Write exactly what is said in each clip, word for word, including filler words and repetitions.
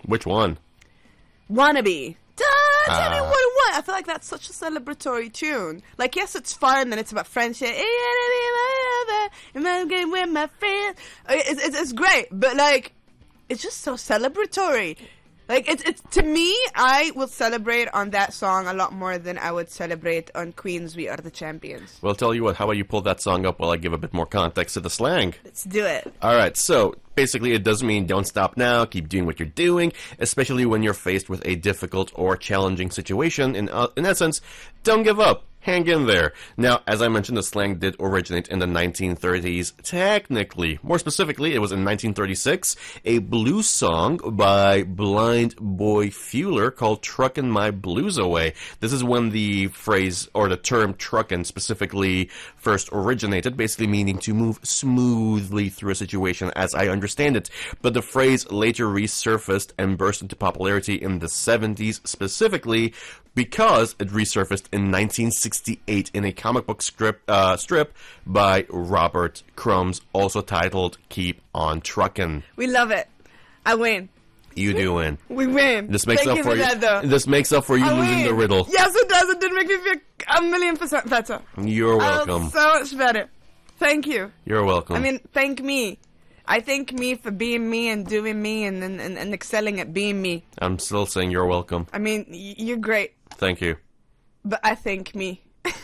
Which one? Wannabe. Da, tell me Ah. what it was. I feel like that's such a celebratory tune. Like, yes, it's fun, and it's about friendship. Am I getting with my friends? It's, it's, it's great, but, like, it's just so celebratory. Like, it's, it's, to me, I will celebrate on that song a lot more than I would celebrate on Queen's We Are the Champions. Well, tell you what, how about you pull that song up while I give a bit more context to the slang? Let's do it. Alright, so basically it does mean don't stop now, keep doing what you're doing, especially when you're faced with a difficult or challenging situation. In, uh, in essence, don't give up. Hang in there. Now, as I mentioned, the slang did originate in the nineteen thirties, technically. More specifically, it was in nineteen thirty-six, a blues song by Blind Boy Fuller called Truckin' My Blues Away. This is when the phrase, or the term truckin' specifically first originated, basically meaning to move smoothly through a situation, as I understand it. But the phrase later resurfaced and burst into popularity in the seventies, specifically because it resurfaced in nineteen sixty-eight in a comic book script, uh, strip by Robert Crumbs, also titled Keep on Truckin'. We love it. I win. You do win. We win. This makes Thank up you for you. that, though. This makes up for you I losing win. the riddle. Yes, it does. It did make me feel a million percent better. You're welcome. Oh, so much better. Thank you. You're welcome. I mean, thank me. I thank me for being me and doing me and, and, and, and excelling at being me. I'm still saying you're welcome. I mean, y- you're great. Thank you. But I thank me.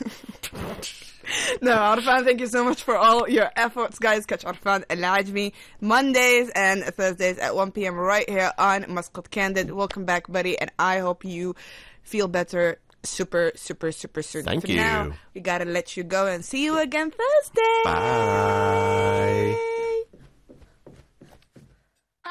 No, Arfan, thank you so much for all your efforts, guys. Catch Arfan El Ajmi Mondays and Thursdays at one p.m. right here on Muscat Candid. Welcome back, buddy, and I hope you feel better super, super, super soon. Thank For you. now, we gotta let you go and see you again Thursday. Bye.